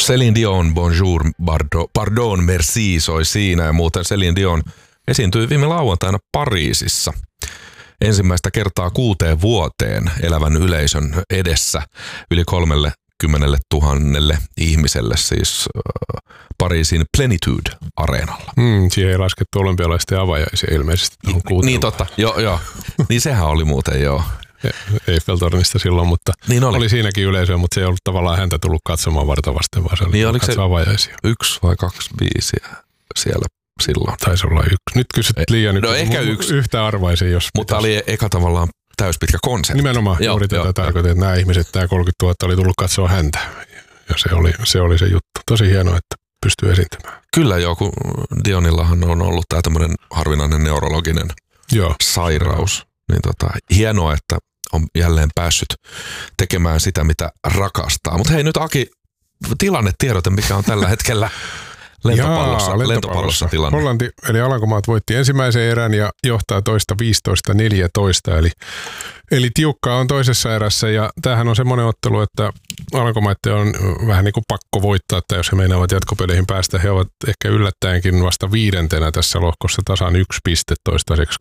Céline Dion, Bonjour, Pardon, Merci soi siinä ja muuten Céline Dion esiintyi viime lauantaina Pariisissa. Ensimmäistä kertaa 6 vuoteen elävän yleisön edessä yli 30 000 ihmiselle siis Pariisin Plenitude-areenalla. Siihen ei laskettu olympialaisten avajaisia ilmeisesti. Niin totta, joo. Niin sehän oli muuten joo. Eiffeltornista silloin, mutta niin oli siinäkin yleisöä, mutta se ei ollut tavallaan häntä tullut katsomaan vartavasten, vaan se oli niin katsoa avajaisia. 1 vai 2 biisiä siellä silloin? Taisi olla 1. Nyt kysyt liian no ehkä 1. Yhtä arvaisin, jos mutta oli eka tavallaan täyspitkä konsertti. Nimenomaan juuri tätä tarkoitin, että nämä ihmiset, tämä 30 000 oli tullut katsoa häntä. Ja se oli se juttu. Tosi hienoa, että pystyy esiintymään. Kyllä joo, kun Dionillahan on ollut tämä tämmöinen harvinainen neurologinen sairaus. Niin hienoa, että on jälleen päässyt tekemään sitä, mitä rakastaa. Mutta hei nyt Aki, tilannetiedote, mikä on tällä hetkellä lentopallossa tilanne. Hollanti eli Alankomaat voitti ensimmäisen erän ja johtaa toista 15-14, eli tiukkaa on toisessa erässä ja tämähän on semmoinen ottelu, että Alankomaiden on vähän niin kuin pakko voittaa, että jos he meinaavat jatkopeleihin päästä, he ovat ehkä yllättäenkin vasta 5. tässä lohkossa tasan 1 piste toistaiseksi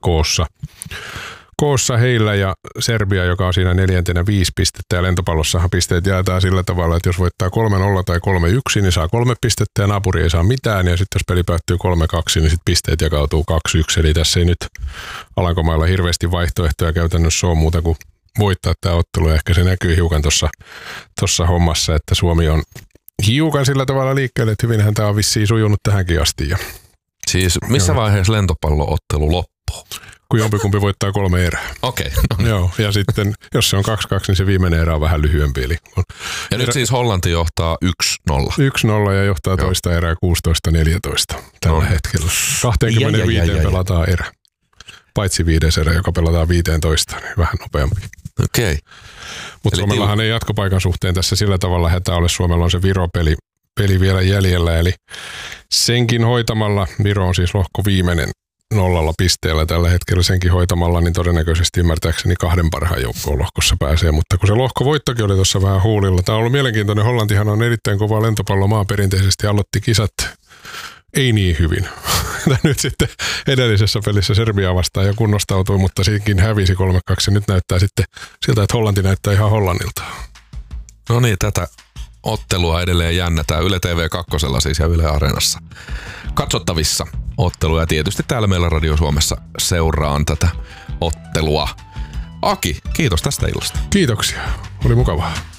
koossa heillä ja Serbia, joka on siinä 4. 5 pistettä ja lentopallossahan pisteet jaetaan sillä tavalla, että jos voittaa 3-0 tai 3-1, niin saa 3 pistettä ja naapuri ei saa mitään ja sitten jos peli päättyy 3-2, niin sitten pisteet jakautuu 2-1, eli tässä ei nyt Alankomailla hirveästi vaihtoehtoja käytännössä ole muuta kuin voittaa tämä ottelu ja ehkä se näkyy hiukan tuossa hommassa, että Suomi on hiukan sillä tavalla liikkeelle, että hyvinhän tämä on vissiin sujunut tähänkin asti. Ja siis missä vaiheessa lentopalloottelu loppuu? Kun jompikumpi voittaa 3 erää. Okei. Joo, ja sitten jos se on 2-2, niin se viimeinen erä on vähän lyhyempi. Eli ja nyt siis Hollanti johtaa 1-0. 1-0 ja johtaa toista erää 16-14 tällä hetkellä. 25 pelataan erä. Paitsi 5. erä, joka pelataan 15, niin vähän nopeampi. Okei. Mutta Suomellahan ei jatkopaikan suhteen tässä sillä tavalla hätä ole. Suomella on se Viro-peli vielä jäljellä, eli senkin hoitamalla, Viro on siis lohko viimeinen 0 pisteellä tällä hetkellä, senkin hoitamalla, niin todennäköisesti ymmärtääkseni 2 parhaan joukkoon lohkossa pääsee, mutta kun se lohkovoittokin oli tuossa vähän huulilla. Tämä on ollut mielenkiintoinen. Hollantihan on erittäin kova lentopallomaa perinteisesti, aloitti kisat ei niin hyvin. Nyt sitten edellisessä pelissä Serbia vastaan ja kunnostautui, mutta siinäkin hävisi 3-2 ja nyt näyttää sitten siltä, että Hollanti näyttää ihan Hollannilta. No niin, tätä ottelua edelleen jännätään Yle TV 2 siis ja Yle Areenassa katsottavissa ottelua ja tietysti täällä meillä Radio Suomessa seuraan tätä ottelua. Aki, kiitos tästä illasta. Kiitoksia, oli mukavaa.